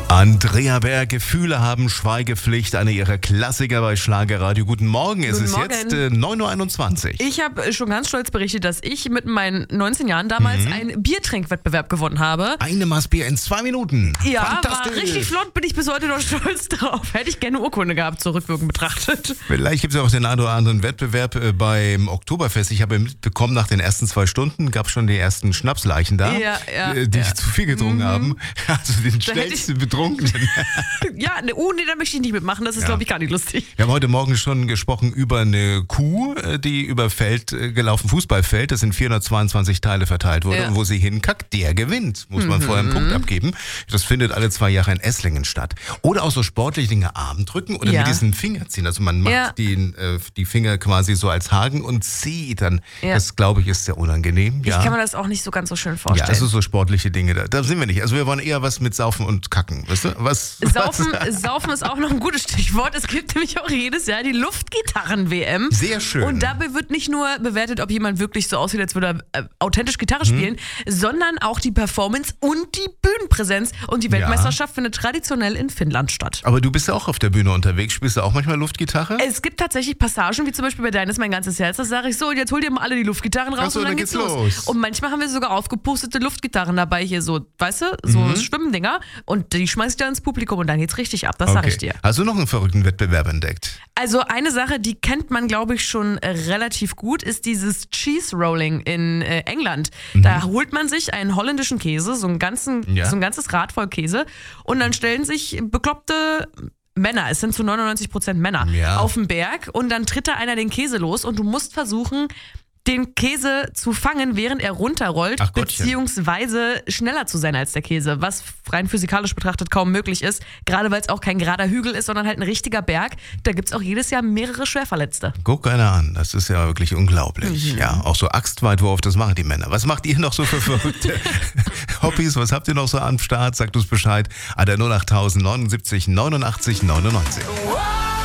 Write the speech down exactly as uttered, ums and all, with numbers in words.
Andrea Berg, Gefühle haben Schweigepflicht, eine ihrer Klassiker bei Schlagerradio. Guten Morgen, es Guten ist Morgen. jetzt äh, neun Uhr einundzwanzig. Ich habe schon ganz stolz berichtet, dass ich mit meinen neunzehn Jahren damals Mhm. einen Biertrinkwettbewerb gewonnen habe. Eine Maß Bier in zwei Minuten. Ja, war Fantastisch. richtig flott, bin ich bis heute noch stolz drauf. Hätte ich gerne eine Urkunde gehabt, zurückwirkend betrachtet. Vielleicht gibt es ja auch den einen oder anderen Wettbewerb äh, beim Oktoberfest. Ich habe mitbekommen, nach den ersten zwei Stunden gab es schon die ersten Schnapsleichen da, Ja, ja, äh, die ja. zu viel getrunken Mhm. haben. Also den Da hätte schnellsten Betrunkenen. Ja, ne, oh nee, da möchte ich nicht mitmachen, das ist Ja. glaube ich gar nicht lustig. Wir haben heute Morgen schon gesprochen über eine Kuh, äh, die über Feld äh, gelaufen, Fußballfeld, das in vierhundertzweiundzwanzig Teile verteilt wurde. Ja. Und wo sie hinkackt, der gewinnt. Muss man vorher einen Punkt abgeben. Das findet alle zwei Jahre in Esslingen statt. Oder auch so sportliche Dinge, Arm drücken oder Ja. mit diesen Finger ziehen. Also man macht Ja. die, äh, die Finger quasi so als Haken und zieht dann. Ja. Das, glaube ich, ist sehr unangenehm. Ich Ja. kann mir das auch nicht so ganz so schön Ja, vorstellen. also so sportliche Dinge, da, da sind wir nicht. Also wir wollen eher was mit Saufen und Kacken, weißt du? Was, Saufen, was? Saufen ist auch noch ein gutes Stichwort. Es gibt nämlich auch jedes Jahr die Luftgitarren-W M. Sehr schön. Und dabei wird nicht nur bewertet, ob jemand wirklich so aussieht, als würde er äh, authentisch Gitarre spielen, sondern auch die Performance und die Bühnenpräsenz. Und die Weltmeisterschaft findet traditionell in Finnland statt. Aber du bist ja auch auf der Bühne unterwegs. Spielst du auch manchmal Luftgitarre? Es gibt tatsächlich Passagen, wie zum Beispiel bei Deines mein ganzes Herz, da sage ich so, und jetzt hol dir mal alle die Luftgitarren raus Ach so, und dann, dann geht's geht's los. los. Und manchmal haben wir sogar aufgepustete Luftgitarren dabei, hier so, weißt du, so Mhm. Schwimmdinger. Und die schmeiß ich dann ins Publikum und dann geht's richtig ab, das sage ich dir. Hast du noch einen verrückten Wettbewerb entdeckt? Also eine Sache, die kennt man, glaube ich, schon äh, relativ gut, ist dieses Cheese Rolling in äh, England. Da holt man sich einen holländischen Käse, so, einen ganzen, Ja. so ein ganzes Rad voll Käse, und dann stellen sich bekloppte Männer, es sind zu neunundneunzig Prozent Männer, Ja. auf den Berg, und dann tritt da einer den Käse los und du musst versuchen, den Käse zu fangen, während er runterrollt, Ach Gottchen. beziehungsweise schneller zu sein als der Käse, was rein physikalisch betrachtet kaum möglich ist, gerade weil es auch kein gerader Hügel ist, sondern halt ein richtiger Berg. Da gibt es auch jedes Jahr mehrere Schwerverletzte. Guck einer an, das ist ja wirklich unglaublich. Ja, auch so Axtweitwurf, das machen die Männer. Was macht ihr noch so für verrückte Hobbys? Was habt ihr noch so am Start? Sagt uns Bescheid. An der null acht neunundsiebzig neunundachtzig neunundneunzig.